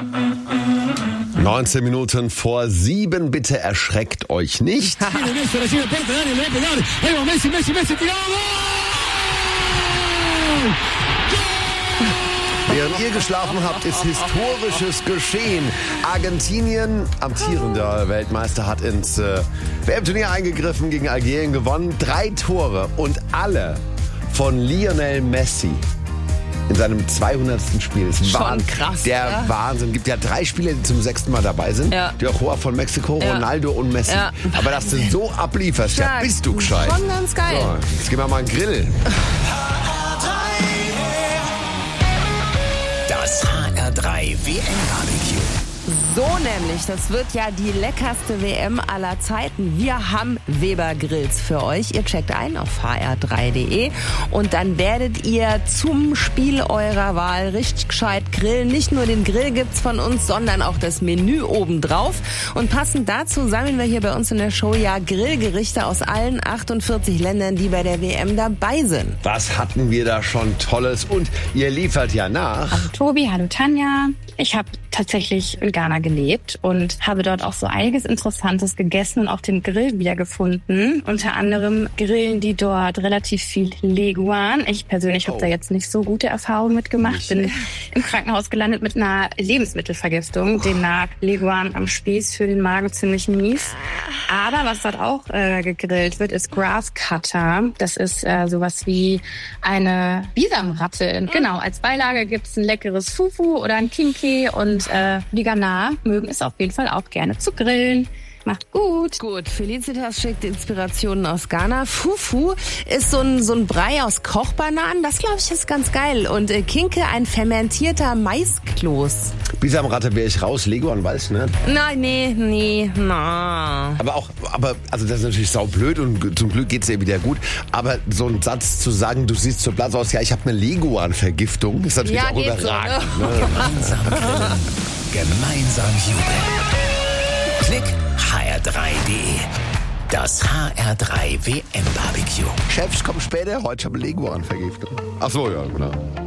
19 Minuten vor 7, bitte erschreckt euch nicht. Während ihr geschlafen habt, ist Historisches geschehen. Argentinien, amtierender Weltmeister, hat ins WM-Turnier eingegriffen, gegen Algerien gewonnen. 3 Tore und alle von Lionel Messi. In seinem 200. Spiel. Das ist schon krass. Der Wahnsinn. Gibt ja 3 Spieler, die zum 6. Mal dabei sind. Ja. Joshua von Mexiko, Ronaldo und Messi. Ja. Aber dass du so ablieferst, ja, bist du gescheit. Schon ganz geil. So, jetzt gehen wir mal einen Grill. Das HR3 WM-Barbecue. So nämlich, das wird ja die leckerste WM aller Zeiten. Wir haben Weber Grills für euch. Ihr checkt ein auf hr3.de und dann werdet ihr zum Spiel eurer Wahl richtig gescheit grillen. Nicht nur den Grill gibt's von uns, sondern auch das Menü obendrauf. Und passend dazu sammeln wir hier bei uns in der Show ja Grillgerichte aus allen 48 Ländern, die bei der WM dabei sind. Was hatten wir da schon Tolles? Und ihr liefert ja nach. Hallo Tobi, hallo Tanja. Ich habe tatsächlich in Ghana gelebt und habe dort auch so einiges Interessantes gegessen und auch den Grill wiedergefunden. Unter anderem grillen die dort relativ viel Leguan. Ich persönlich habe da jetzt nicht so gute Erfahrungen mitgemacht. Bin im Krankenhaus gelandet mit einer Lebensmittelvergiftung. Demnach Leguan am Spieß für den Magen ziemlich mies. Aber was dort auch gegrillt wird, ist Grass Cutter. Das ist sowas wie eine Bisamratte. Genau, als Beilage gibt's ein leckeres Fufu oder ein Kinki und die Ghana mögen es auf jeden Fall auch gerne zu grillen. Macht gut. Gut, Felicitas schickt Inspirationen aus Ghana. Fufu ist so ein Brei aus Kochbananen. Das, glaube ich, ist ganz geil. Und Kinke, ein fermentierter Maiskloß. Bisamratte wäre ich raus. Leguan weiß, ne? Nein, nee, na. Aber das ist natürlich saublöd und zum Glück geht's ihr wieder gut. Aber so ein Satz zu sagen, du siehst so blass aus, ja, ich habe eine Leguan-Vergiftung, ist natürlich auch überragend. So, ne? Gemeinsam grillen, gemeinsam jubeln. Klick hr3.de. Das HR3 WM-Barbecue. Chefs kommen später, heute habe ich Leguan-Vergiftung. Ach so, ja, genau.